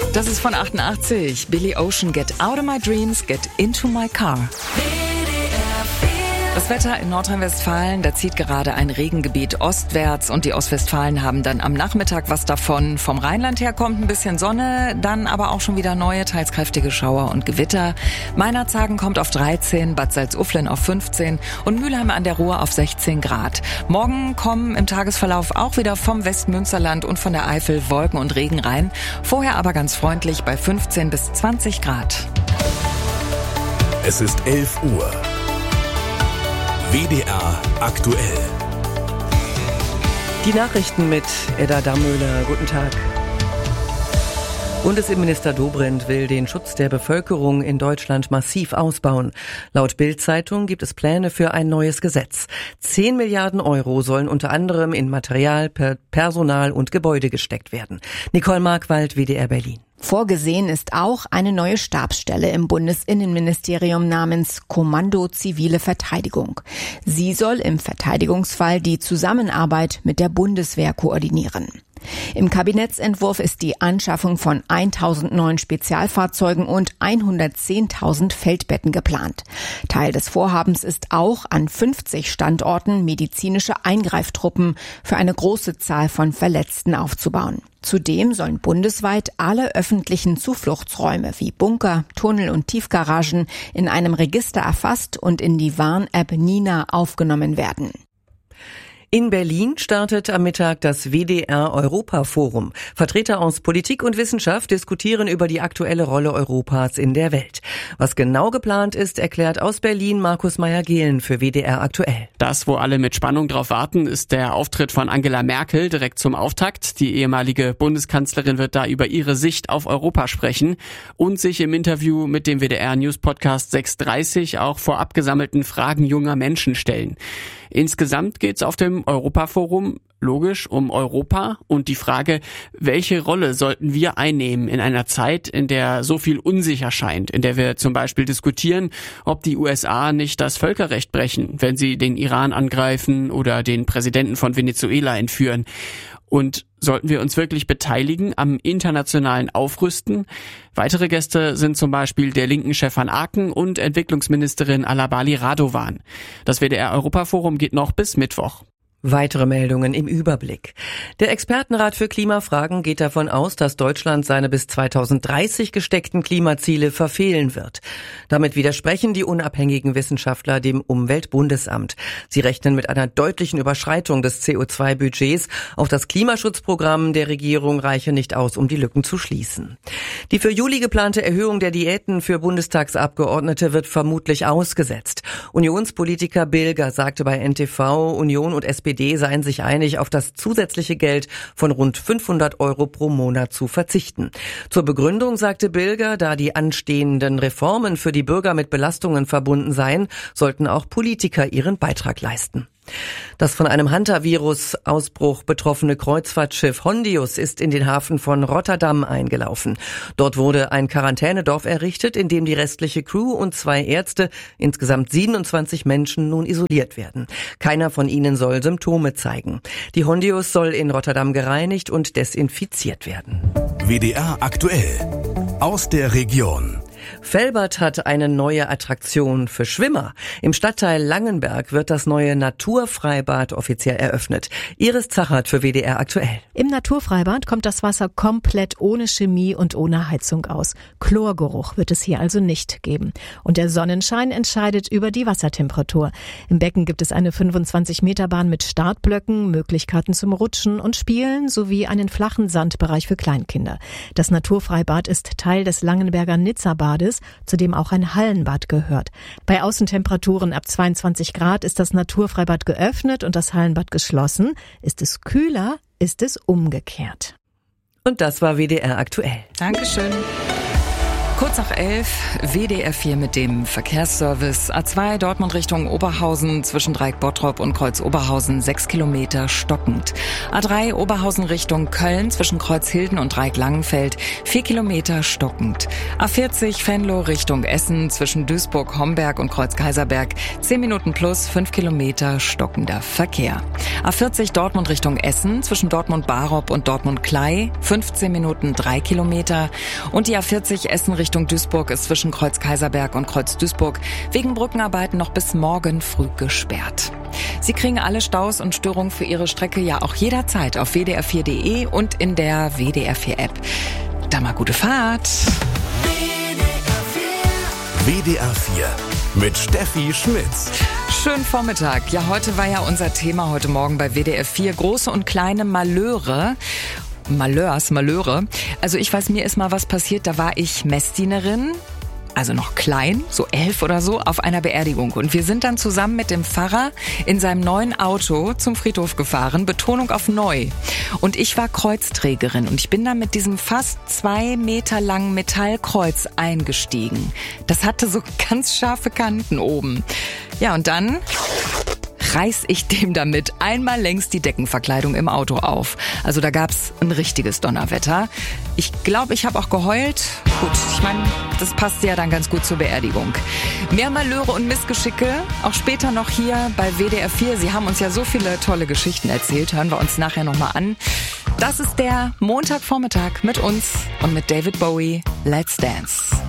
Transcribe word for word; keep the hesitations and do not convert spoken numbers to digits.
Das ist von achtundachtzig. Billy Ocean, Get Out of My Dreams, Get Into My Car. Das Wetter in Nordrhein-Westfalen, da zieht gerade ein Regengebiet ostwärts und die Ostwestfalen haben dann am Nachmittag was davon. Vom Rheinland her kommt ein bisschen Sonne, dann aber auch schon wieder neue, teils kräftige Schauer und Gewitter. Meinerzhagen kommt auf dreizehn, Bad Salzuflen auf fünfzehn und Mülheim an der Ruhr auf sechzehn Grad. Morgen kommen im Tagesverlauf auch wieder vom Westmünsterland und von der Eifel Wolken und Regen rein. Vorher aber ganz freundlich bei fünfzehn bis zwanzig Grad. Es ist elf Uhr. W D R aktuell. Die Nachrichten mit Edda Dammöhler. Guten Tag. Bundesinnenminister Dobrindt will den Schutz der Bevölkerung in Deutschland massiv ausbauen. Laut Bild-Zeitung gibt es Pläne für ein neues Gesetz. Zehn Milliarden Euro sollen unter anderem in Material, Personal und Gebäude gesteckt werden. Nicole Markwald, W D R Berlin. Vorgesehen ist auch eine neue Stabsstelle im Bundesinnenministerium namens Kommando Zivile Verteidigung. Sie soll im Verteidigungsfall die Zusammenarbeit mit der Bundeswehr koordinieren. Im Kabinettsentwurf ist die Anschaffung von tausend neuen Spezialfahrzeugen und hundertzehntausend Feldbetten geplant. Teil des Vorhabens ist auch, an fünfzig Standorten medizinische Eingreiftruppen für eine große Zahl von Verletzten aufzubauen. Zudem sollen bundesweit alle öffentlichen Zufluchtsräume wie Bunker, Tunnel und Tiefgaragen in einem Register erfasst und in die Warn-App Nina aufgenommen werden. In Berlin startet am Mittag das W D R Europa-Forum. Vertreter aus Politik und Wissenschaft diskutieren über die aktuelle Rolle Europas in der Welt. Was genau geplant ist, erklärt aus Berlin Markus Meyer-Gehlen für W D R aktuell. Das, wo alle mit Spannung drauf warten, ist der Auftritt von Angela Merkel direkt zum Auftakt. Die ehemalige Bundeskanzlerin wird da über ihre Sicht auf Europa sprechen und sich im Interview mit dem W D R News Podcast sechs Uhr dreißig auch vorab gesammelten Fragen junger Menschen stellen. Insgesamt geht's auf dem Europaforum logisch um Europa und die Frage, welche Rolle sollten wir einnehmen in einer Zeit, in der so viel unsicher scheint, in der wir zum Beispiel diskutieren, ob die U S A nicht das Völkerrecht brechen, wenn sie den Iran angreifen oder den Präsidenten von Venezuela entführen. Und sollten wir uns wirklich beteiligen am internationalen Aufrüsten? Weitere Gäste sind zum Beispiel der linken Chef van Aken und Entwicklungsministerin Alabali Radovan. Das W D R Europaforum geht noch bis Mittwoch. Weitere Meldungen im Überblick. Der Expertenrat für Klimafragen geht davon aus, dass Deutschland seine bis zweitausenddreißig gesteckten Klimaziele verfehlen wird. Damit widersprechen die unabhängigen Wissenschaftler dem Umweltbundesamt. Sie rechnen mit einer deutlichen Überschreitung des C O zwei Budgets. Auch das Klimaschutzprogramm der Regierung reiche nicht aus, um die Lücken zu schließen. Die für Juli geplante Erhöhung der Diäten für Bundestagsabgeordnete wird vermutlich ausgesetzt. Unionspolitiker Bilger sagte bei N T V, Union und S P D seien sich einig, auf das zusätzliche Geld von rund fünfhundert Euro pro Monat zu verzichten. Zur Begründung sagte Bilger, da die anstehenden Reformen für die Bürger mit Belastungen verbunden seien, sollten auch Politiker ihren Beitrag leisten. Das von einem Hantavirus-Ausbruch betroffene Kreuzfahrtschiff Hondius ist in den Hafen von Rotterdam eingelaufen. Dort wurde ein Quarantänedorf errichtet, in dem die restliche Crew und zwei Ärzte, insgesamt siebenundzwanzig Menschen, nun isoliert werden. Keiner von ihnen soll Symptome zeigen. Die Hondius soll in Rotterdam gereinigt und desinfiziert werden. W D R aktuell. Aus der Region. Velbert hat eine neue Attraktion für Schwimmer. Im Stadtteil Langenberg wird das neue Naturfreibad offiziell eröffnet. Iris Zachert für W D R aktuell. Im Naturfreibad kommt das Wasser komplett ohne Chemie und ohne Heizung aus. Chlorgeruch wird es hier also nicht geben. Und der Sonnenschein entscheidet über die Wassertemperatur. Im Becken gibt es eine fünfundzwanzig Meter Bahn mit Startblöcken, Möglichkeiten zum Rutschen und Spielen sowie einen flachen Sandbereich für Kleinkinder. Das Naturfreibad ist Teil des Langenberger Nizza-Bades, zu dem auch ein Hallenbad gehört. Bei Außentemperaturen ab zweiundzwanzig Grad ist das Naturfreibad geöffnet und das Hallenbad geschlossen. Ist es kühler, ist es umgekehrt. Und das war W D R aktuell. Dankeschön. Kurz nach elf, W D R vier mit dem Verkehrsservice. A zwei Dortmund Richtung Oberhausen zwischen Dreieck-Bottrop und Kreuz Oberhausen sechs Kilometer stockend. A drei Oberhausen Richtung Köln zwischen Kreuz Hilden und Dreieck Langenfeld vier Kilometer stockend. A vierzig Venlo Richtung Essen zwischen Duisburg, Homberg und Kreuz Kaiserberg zehn Minuten plus fünf Kilometer stockender Verkehr. A vierzig Dortmund Richtung Essen zwischen Dortmund-Barop und Dortmund-Klei fünfzehn Minuten drei Kilometer. Und die A vierzig Essen Richtung Richtung Duisburg ist zwischen Kreuz Kaiserberg und Kreuz Duisburg wegen Brückenarbeiten noch bis morgen früh gesperrt. Sie kriegen alle Staus und Störungen für Ihre Strecke ja auch jederzeit auf w d r vier punkt d e und in der W D R vier App. Da mal gute Fahrt. W D R vier mit Steffi Schmitz. Schönen Vormittag. Ja, heute war ja unser Thema heute Morgen bei W D R vier große und kleine Malheure. Malheurs, Malheure. Also ich weiß, mir ist mal was passiert, da war ich Messdienerin, also noch klein, so elf oder so, auf einer Beerdigung. Und wir sind dann zusammen mit dem Pfarrer in seinem neuen Auto zum Friedhof gefahren, Betonung auf neu. Und ich war Kreuzträgerin und ich bin dann mit diesem fast zwei Meter langen Metallkreuz eingestiegen. Das hatte so ganz scharfe Kanten oben. Ja, und dann reiß ich dem damit einmal längs die Deckenverkleidung im Auto auf. Also da gab's ein richtiges Donnerwetter. Ich glaube, ich habe auch geheult. Gut, ich meine, das passt ja dann ganz gut zur Beerdigung. Mehr Malheure und Missgeschicke, auch später noch hier bei W D R vier. Sie haben uns ja so viele tolle Geschichten erzählt. Hören wir uns nachher nochmal an. Das ist der Montagvormittag mit uns und mit David Bowie. Let's Dance.